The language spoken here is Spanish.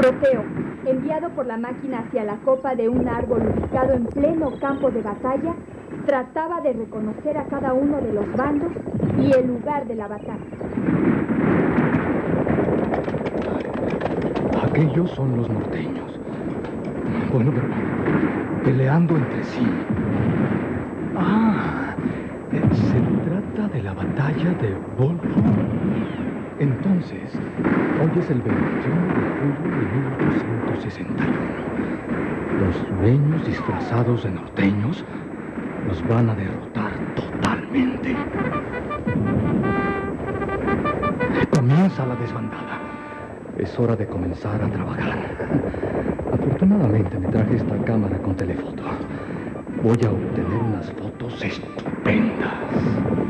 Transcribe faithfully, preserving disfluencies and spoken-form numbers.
Proteo, enviado por la máquina hacia la copa de un árbol ubicado en pleno campo de batalla, trataba de reconocer a cada uno de los bandos y el lugar de la batalla. Aquellos son los norteños. Bueno, pero peleando entre sí. Ah, eh, se trata de la batalla de Bull Run. Entonces, hoy es el veintiuno de julio de mil ochocientos sesenta y uno. Los sureños disfrazados de norteños los van a derrotar totalmente. Comienza la desbandada. Es hora de comenzar a trabajar. Afortunadamente me traje esta cámara con telefoto. Voy a obtener unas fotos estupendas.